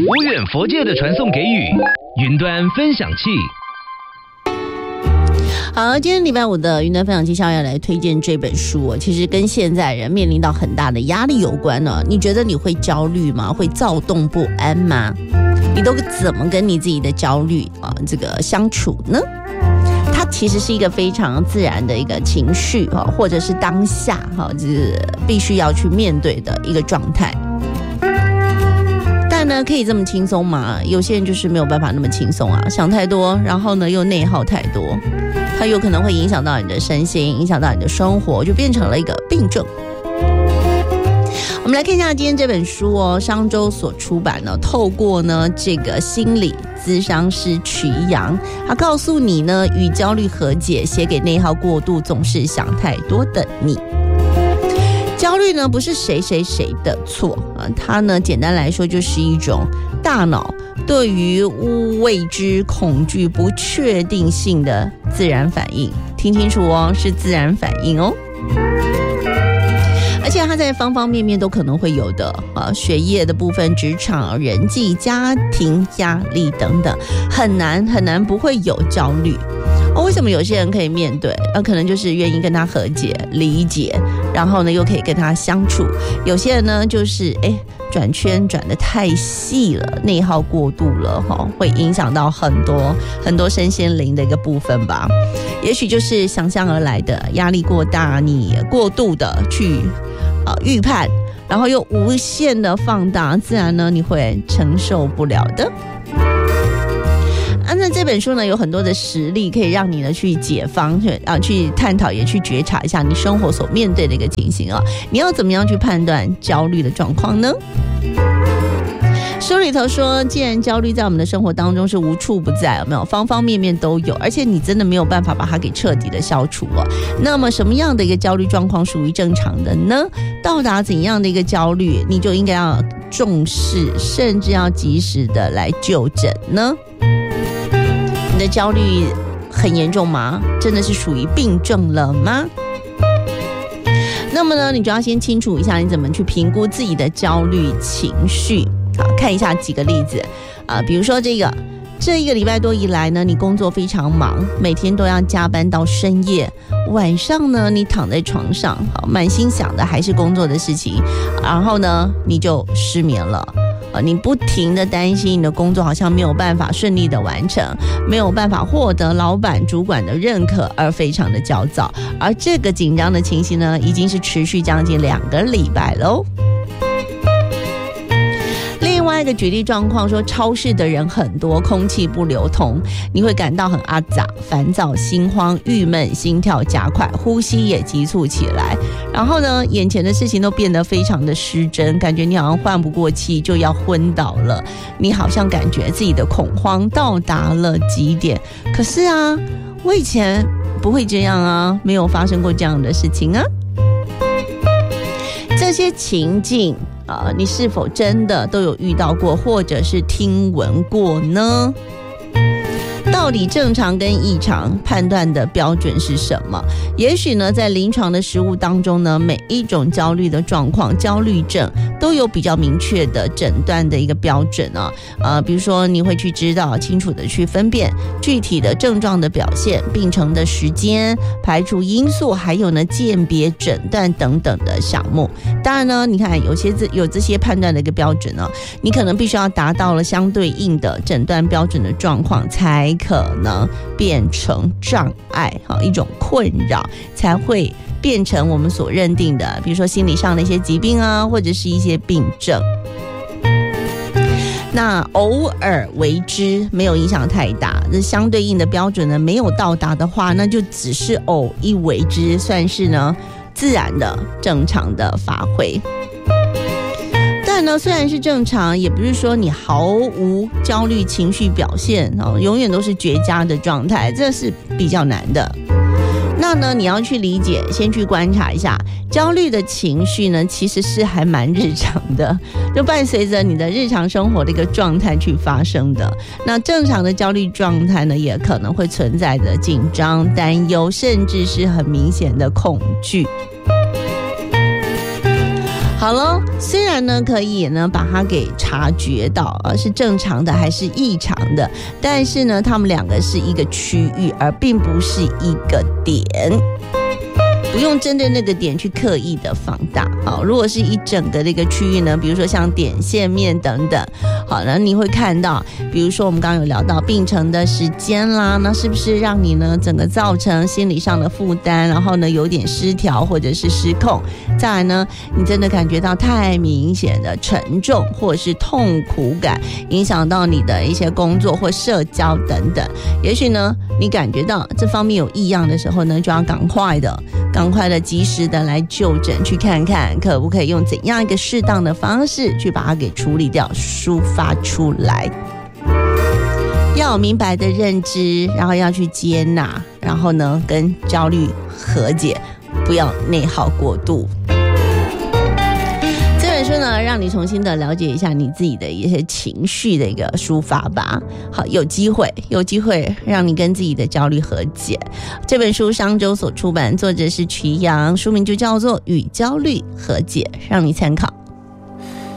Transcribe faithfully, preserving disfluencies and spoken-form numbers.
无远佛界的传送给语，云端分享器。 好，今天礼拜五的云端分享器，要来推荐这本书、哦、其实跟现在人面临到很大的压力有关呢、哦。你觉得你会焦虑吗？会躁动不安吗？你都怎么跟你自己的焦虑啊这个相处呢？它其实是一个非常自然的一个情绪哈，或者是当下哈，就是必须要去面对的一个状态。但呢，可以这么轻松吗？有些人就是没有办法那么轻松啊，想太多，然后呢又内耗太多，它有可能会影响到你的身心，影响到你的生活，就变成了一个病症。我们来看一下今天这本书哦，商周所出版呢，透过呢这个心理咨商师曲一阳，他告诉你呢，与焦虑和解，写给内耗过度、总是想太多的你。焦虑呢不是谁谁谁的错啊，它呢简单来说就是一种大脑对于未知、恐惧、不确定性的自然反应。听清楚哦，是自然反应哦。而且它在方方面面都可能会有的啊，学业的部分、职场、人际、家庭压力等等，很难很难不会有焦虑。哦，为什么有些人可以面对？那、啊、可能就是愿意跟他和解、理解，然后呢又可以跟他相处。有些人呢就是哎转圈转得太细了，内耗过度了哈、哦，会影响到很多很多身心灵的一个部分吧。也许就是想象而来的压力过大，你过度的去呃预判，然后又无限的放大，自然呢你会承受不了的。啊，那这本书呢有很多的实例可以让你呢去解方，去啊去探讨，也去觉察一下你生活所面对的一个情形啊。你要怎么样去判断焦虑的状况呢？书里头说，既然焦虑在我们的生活当中是无处不在，有没有？方方面面都有，而且你真的没有办法把它给彻底的消除了。那么什么样的一个焦虑状况属于正常的呢？到达怎样的一个焦虑，你就应该要重视，甚至要及时的来就诊呢？你的焦虑很严重吗？真的是属于病症了吗？那么呢，你就要先清楚一下你怎么去评估自己的焦虑情绪。好，看一下几个例子啊、呃，比如说这个这一个礼拜多以来呢，你工作非常忙，每天都要加班到深夜，晚上呢你躺在床上，好，满心想的还是工作的事情，然后呢你就失眠了。呃，你不停的担心你的工作好像没有办法顺利的完成，没有办法获得老板主管的认可，而非常的焦躁，而这个紧张的情形呢，已经是持续将近两个礼拜喽。另外一个举例状况说，超市的人很多，空气不流通，你会感到很阿杂、烦躁、心慌、郁闷，心跳加快，呼吸也急促起来，然后呢眼前的事情都变得非常的失真，感觉你好像换不过气就要昏倒了，你好像感觉自己的恐慌到达了极点。可是啊，我以前不会这样啊，没有发生过这样的事情啊。这些情境啊、呃，你是否真的都有遇到过，或者是听闻过呢？到底正常跟异常判断的标准是什么？也许呢，在临床的实务当中呢，每一种焦虑的状况、焦虑症都有比较明确的诊断的一个标准啊。呃，比如说你会去知道清楚的去分辨具体的症状的表现、病程的时间、排除因素，还有呢鉴别诊断等等的项目。当然呢，你看有些有这些判断的一个标准呢、啊，你可能必须要达到了相对应的诊断标准的状况，才可能变成障碍，一种困扰，才会变成我们所认定的，比如说心理上的一些疾病啊，或者是一些病症。那偶尔为之，没有影响太大，这相对应的标准呢没有到达的话，那就只是偶一为之，算是呢自然的正常的发挥。但呢，虽然是正常，也不是说你毫无焦虑情绪表现、哦、永远都是绝佳的状态，这是比较难的。那呢，你要去理解，先去观察一下焦虑的情绪呢，其实是还蛮日常的，就伴随着你的日常生活的一个状态去发生的。那正常的焦虑状态呢，也可能会存在着紧张、担忧，甚至是很明显的恐惧。 好了，虽然呢可以呢把它给察觉到啊是正常的还是异常的，但是呢他们两个是一个区域，而并不是一个点。不用针对那个点去刻意的放大。好，如果是一整个的一个区域呢，比如说像点线面等等，好，那你会看到，比如说我们刚刚有聊到病程的时间啦，那是不是让你呢整个造成心理上的负担，然后呢有点失调或者是失控？再来呢，你真的感觉到太明显的沉重或者是痛苦感，影响到你的一些工作或社交等等。也许呢，你感觉到这方面有异样的时候呢，就要赶快的。赶快的及时的来就诊，去看看可不可以用怎样一个适当的方式去把它给处理掉，抒发出来。要有明白的认知，然后要去接纳，然后呢跟焦虑和解，不要内耗过度。这本书呢，让你重新的了解一下你自己的一些情绪的一个抒发吧。好，有机会，有机会让你跟自己的焦虑和解。这本书商周所出版，作者是瞿阳，书名就叫做《与焦虑和解》，让你参考。